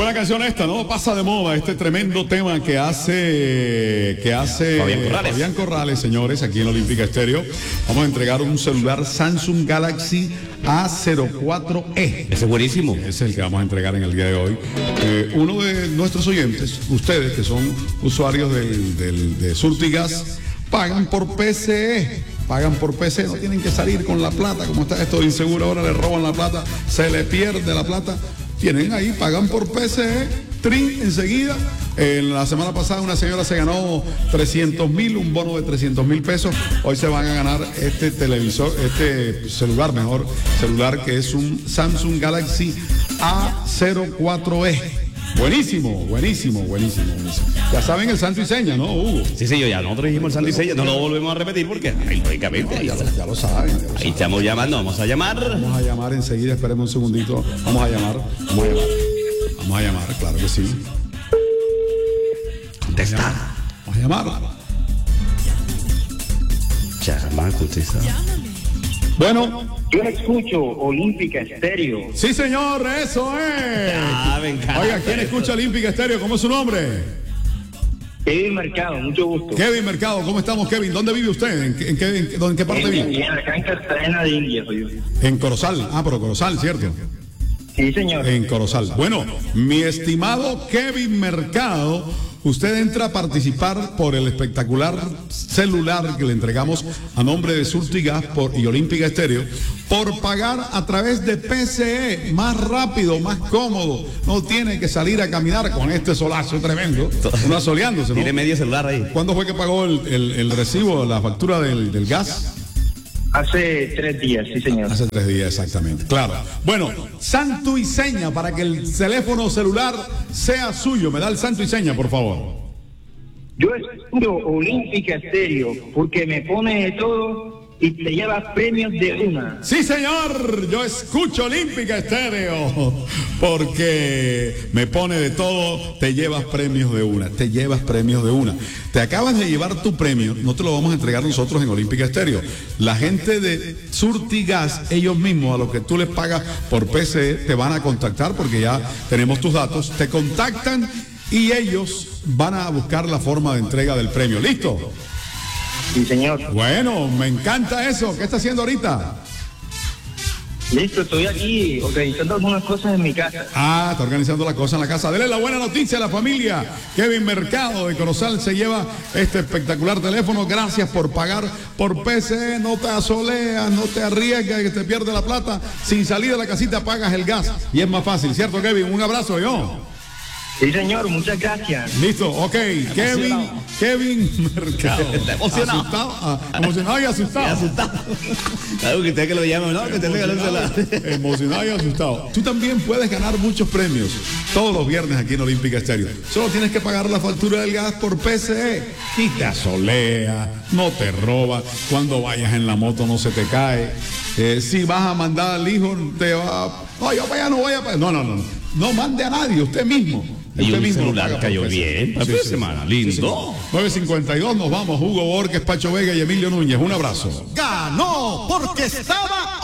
Buena canción esta, ¿no? Pasa de moda este tremendo tema que hace Fabián Corrales, señores, aquí en Olímpica Estéreo. Vamos a entregar un celular Samsung Galaxy A04e. Ese es buenísimo. Ese es el que vamos a entregar en el día de hoy. Uno de nuestros oyentes, ustedes que son usuarios de Surtigas, pagan por PCE. Pagan por PC, no tienen que salir con la plata, como está esto de inseguro, ahora le roban la plata, se le pierde la plata. Tienen ahí, pagan por PCE, trin enseguida. La semana pasada una señora se ganó 300,000, un bono de 300,000 pesos. Hoy se van a ganar este celular que es un Samsung Galaxy A04e. Buenísimo. Ya saben el santo y seña, ¿no, Hugo? Sí, señor, ya nosotros dijimos el santo y seña, no lo volvemos a repetir porque, lógicamente, ya lo saben. Ahí estamos llamando, vamos a llamar Enseguida, esperemos un segundito. Vamos a llamar, claro que sí. Contesta. Vamos a llamar. Llama, contesta. Bueno. Yo escucho Olímpica Estéreo. Sí, señor, eso es. Me encanta. Oiga, ¿quién escucha Olímpica Estéreo? ¿Cómo es su nombre? Kevin Mercado, mucho gusto. Kevin Mercado, ¿cómo estamos, Kevin? ¿Dónde vive usted? ¿En qué parte vive? Acá en Cartagena de India, soy yo. En Corozal. Pero Corozal, ¿cierto? Sí, señor. En Corozal. Bueno, mi estimado Kevin Mercado, usted entra a participar por el espectacular celular que le entregamos a nombre de Surtigas y Olímpica Estéreo por pagar a través de PCE, más rápido, más cómodo. No tiene que salir a caminar con este solazo tremendo. Una soleándose, ¿no? Tiene medio celular ahí. ¿Cuándo fue que pagó el recibo, la factura del gas? Hace 3 días, sí, señor. Hace 3 días, exactamente. Claro. Bueno, santo y seña para que el teléfono celular sea suyo. Me da el santo y seña, por favor. Yo escucho Olímpica Estéreo porque me pone de todo y te llevas premios de una. Sí, señor. Yo escucho Olímpica Estéreo porque me pone de todo, te llevas premios de una. Te acabas de llevar tu premio, no te lo vamos a entregar nosotros en Olímpica Estéreo. La gente de Surtigas, ellos mismos, a los que tú les pagas por PCE, te van a contactar porque ya tenemos tus datos. Te contactan y ellos van a buscar la forma de entrega del premio. ¿Listo? Sí, señor. Bueno, me encanta eso. ¿Qué está haciendo ahorita? Listo, estoy aquí organizando algunas cosas en mi casa. Está organizando las cosas en la casa. Dele la buena noticia a la familia. Kevin Mercado de Corozal se lleva este espectacular teléfono. Gracias por pagar por PCE. No te asoleas, no te arriesgas que te pierdes la plata. Sin salir de la casita pagas el gas. Y es más fácil, ¿cierto, Kevin? Un abrazo, yo. Sí, señor, muchas gracias. Listo, ok. Kevin Mercado. Está emocionado. Emocionado y asustado. Claro, que usted que lo llame, ¿no? Que usted le celular. Emocionado y asustado. Tú también puedes ganar muchos premios todos los viernes aquí en Olímpica Estéreo. Solo tienes que pagar la factura del gas por PCE. Y te asolea, no te roba. Cuando vayas en la moto no se te cae. Si vas a mandar al hijo, te va. No, yo para allá no voy a. No mande a nadie, usted mismo. Y un celular cayó bien. Sí, semana, lindo. 9:52, nos vamos. Hugo Borges, Pacho Vega y Emilio Núñez. Un abrazo. Ganó porque estaba